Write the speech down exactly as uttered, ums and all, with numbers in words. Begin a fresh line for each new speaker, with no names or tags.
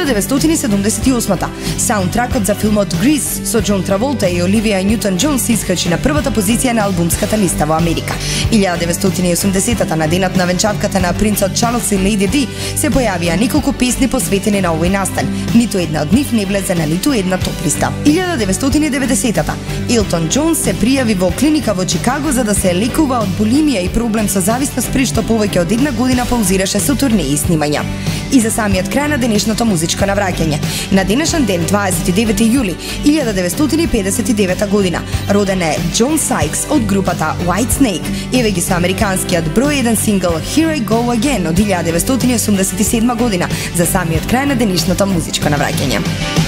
илјада деветстотини и седумдесет и осма саундтракот за филмот Грис со Џон Траволта и Оливија Њутон-Џон се искачи на првата позиција на албумската листа во Америка. илјада деветстотини и осумдесета на денот на венчавката на принцот Чарлс и леди Ди се појавија неколку песни посветени на овој настан. Ниту една од нив не влезе на ниту една топ листа. илјада деветстотини и деветдесета Елтон Џон се пријави во клиника во Чикаго за да се лекува од булимија и проблем со зависност, при што повеќе од една година паузираше со турнеи и снимања. И за самиот крај на денешното музичко навраќање. На денешен ден, дваесет и девети јули илјада деветстотини и педесет и девета година, роден е Џон Сайкс од групата White Snake. Еве ги со американскиот број еден сингл Here I Go Again од илјада деветстотини и осумдесет и седма година за самиот крај на денешното музичко навраќање.